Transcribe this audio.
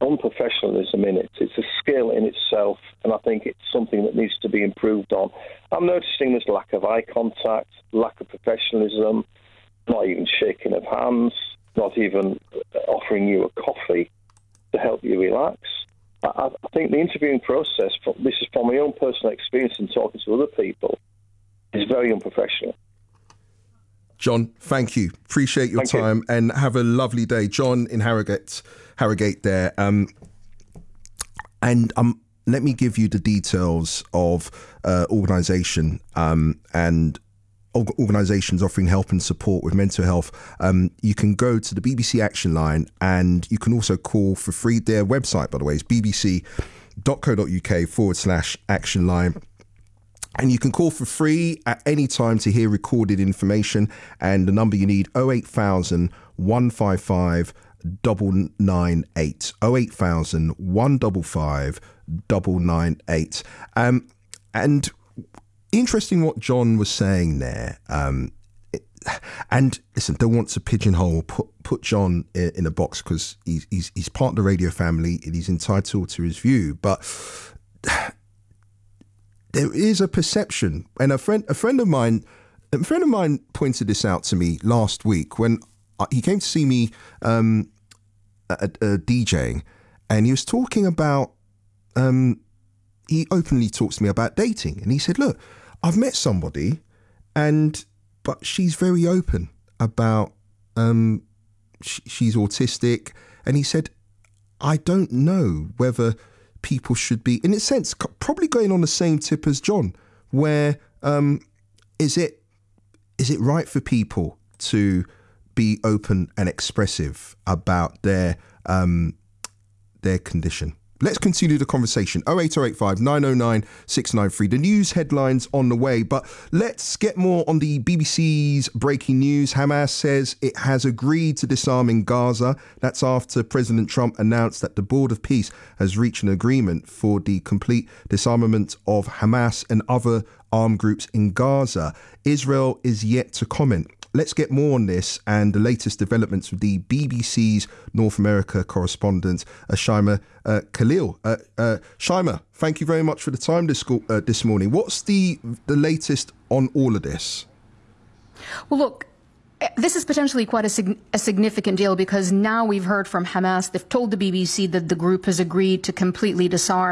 unprofessionalism in it. It's a skill in itself, and I think it's something that needs to be improved on. I'm noticing this lack of eye contact, lack of professionalism, not even shaking of hands, not even offering you a coffee to help you relax. I think the interviewing process, this is from my own personal experience and talking to other people, is very unprofessional. John, thank you. Appreciate your time and have a lovely day. John in Harrogate there. And let me give you the details of organisation and organisations offering help and support with mental health. You can go to the BBC Action Line, and you can also call for free. Their website, by the way, is bbc.co.uk/action line. And you can call for free at any time to hear recorded information. And the number you need, 08000 155 998. 08000 155 998. And interesting what John was saying there. And listen, don't want to pigeonhole, put John in a box, because he's part of the radio family and he's entitled to his view. But there is a perception, and a friend of mine pointed this out to me last week when he came to see me DJing, and he was talking about. He openly talks to me about dating, and he said, "Look, I've met somebody, but she's very open about she's autistic," and he said, "I don't know whether people should be, in a sense, probably going on the same tip as John, where is it right for people to be open and expressive about their condition?" Let's continue the conversation. 08085 909 693. The news headlines on the way, but let's get more on the BBC's breaking news. Hamas says it has agreed to disarm in Gaza. That's after President Trump announced that the Board of Peace has reached an agreement for the complete disarmament of Hamas and other armed groups in Gaza. Israel is yet to comment. Let's get more on this and the latest developments with the BBC's North America correspondent, Shaima Khalil. Shaima, thank you very much for the time this morning. What's the latest on all of this? Well, look, this is potentially quite a significant deal, because now we've heard from Hamas. They've told the BBC that the group has agreed to completely disarm